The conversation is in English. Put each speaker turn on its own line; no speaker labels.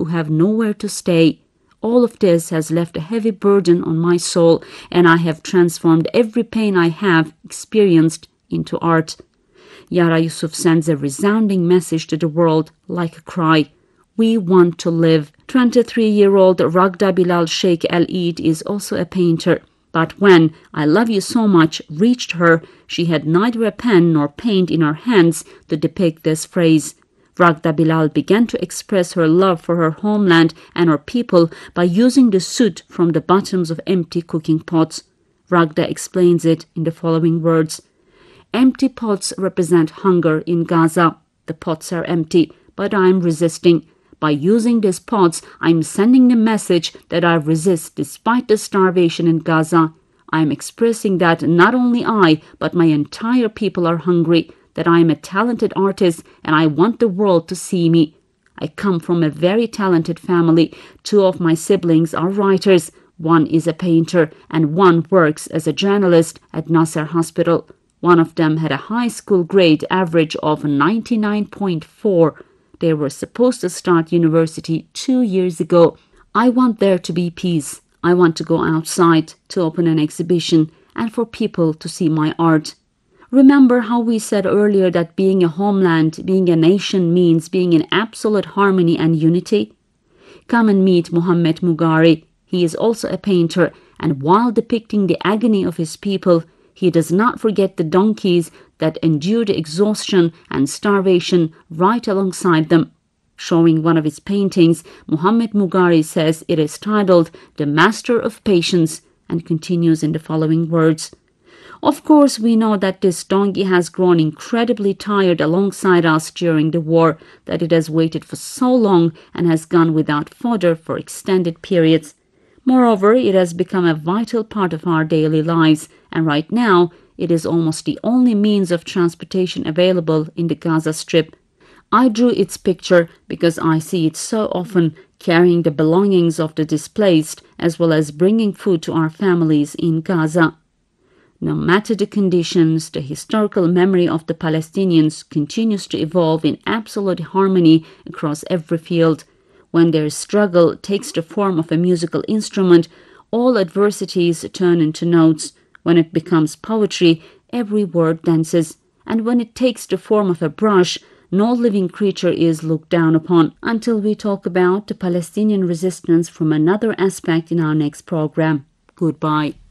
have nowhere to stay. All of this has left a heavy burden on my soul, and I have transformed every pain I have experienced into art. Yara Yusuf sends a resounding message to the world like a cry. We want to live. 23-year-old Ragda Bilal Sheikh Al-Eid is also a painter. But when I Love You So Much reached her, she had neither a pen nor paint in her hands to depict this phrase. Ragda Bilal began to express her love for her homeland and her people by using the soot from the bottoms of empty cooking pots. Ragda explains it in the following words. Empty pots represent hunger in Gaza. The pots are empty, but I am resisting. By using these pots, I am sending the message that I resist despite the starvation in Gaza. I am expressing that not only I, but my entire people are hungry, that I am a talented artist and I want the world to see me. I come from a very talented family. 2 of my siblings are writers. 1 is a painter and 1 works as a journalist at Nasser Hospital. One of them had a high school grade average of 99.4. They were supposed to start university 2 years ago. I want there to be peace. I want to go outside, to open an exhibition, and for people to see my art. Remember how we said earlier that being a homeland, being a nation means being in absolute harmony and unity? Come and meet Mohammed Mugari. He is also a painter, and while depicting the agony of his people, he does not forget the donkeys that endure the exhaustion and starvation right alongside them. Showing one of his paintings, Mohammed Mugari says it is titled The Master of Patience and continues in the following words. Of course, we know that this donkey has grown incredibly tired alongside us during the war, that it has waited for so long and has gone without fodder for extended periods. Moreover, it has become a vital part of our daily lives, and right now, it is almost the only means of transportation available in the Gaza Strip. I drew its picture because I see it so often, carrying the belongings of the displaced, as well as bringing food to our families in Gaza. No matter the conditions, the historical memory of the Palestinians continues to evolve in absolute harmony across every field. When their struggle takes the form of a musical instrument, all adversities turn into notes. When it becomes poetry, every word dances. And when it takes the form of a brush, no living creature is looked down upon. Until we talk about the Palestinian resistance from another aspect in our next program. Goodbye.